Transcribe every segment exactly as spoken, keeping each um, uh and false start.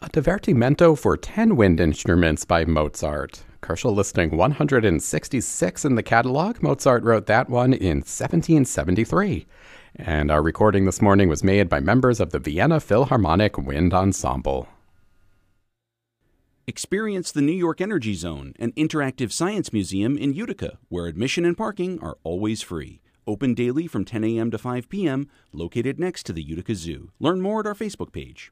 A divertimento for ten wind instruments by Mozart. Commercial listing one hundred sixty-six in the catalog. Mozart wrote that one in seventeen seventy-three. And our recording this morning was made by members of the Vienna Philharmonic Wind Ensemble. Experience the New York Energy Zone, an interactive science museum in Utica, where admission and parking are always free. Open daily from ten a.m. to five p.m., located next to the Utica Zoo. Learn more at our Facebook page.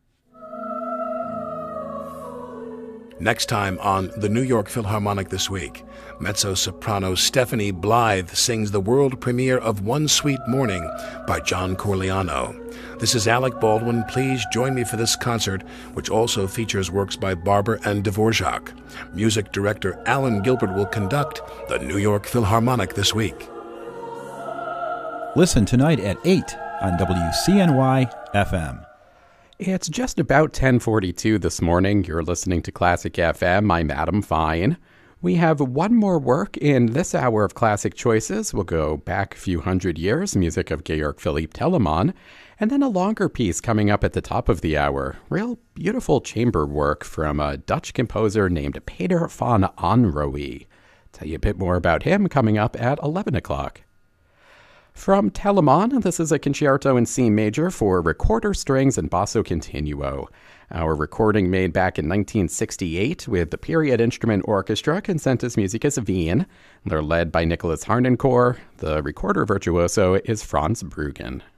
Next time on the New York Philharmonic This Week, mezzo-soprano Stephanie Blythe sings the world premiere of One Sweet Morning by John Corigliano. This is Alec Baldwin. Please join me for this concert, which also features works by Barber and Dvorak. Music director Alan Gilbert will conduct the New York Philharmonic This Week. Listen tonight at eight on W C N Y F M. It's just about ten forty-two this morning. You're listening to Classic F M. I'm Adam Fine. We have one more work in this hour of Classic Choices. We'll go back a few hundred years, music of Georg Philipp Telemann, and then a longer piece coming up at the top of the hour. Real beautiful chamber work from a Dutch composer named Peter van Anrooij. Tell you a bit more about him coming up at eleven o'clock. From Telemann, this is a concerto in C major for recorder strings and basso continuo. Our recording made back in nineteen sixty-eight with the Period Instrument Orchestra, Concentus Musicus Wien. They're led by Nicholas Harnoncourt. The recorder virtuoso is Franz Bruggen.